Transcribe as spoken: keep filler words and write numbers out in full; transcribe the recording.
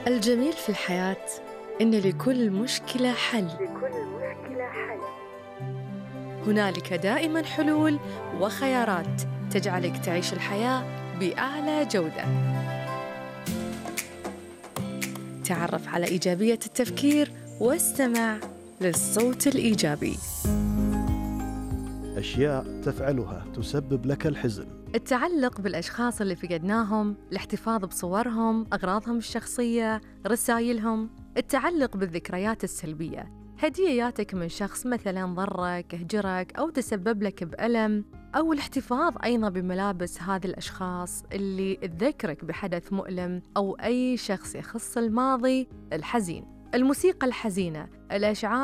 الجميل في الحياة إن لكل مشكلة حل. لكل مشكلة حل. هنالك دائماً حلول وخيارات تجعلك تعيش الحياة بأعلى جودة. تعرف على إيجابية التفكير واستمع للصوت الإيجابي. أشياء تفعلها تسبب لك الحزن. التعلق بالأشخاص اللي فقدناهم، الاحتفاظ بصورهم، أغراضهم الشخصية، رسائلهم. التعلق بالذكريات السلبية، هدية جاتك من شخص مثلاً ضرك، هجرك أو تسبب لك بألم، أو الاحتفاظ أيضاً بملابس هذه الأشخاص اللي تذكرك بحدث مؤلم أو أي شخص يخص الماضي الحزين. الموسيقى الحزينة، الأشعار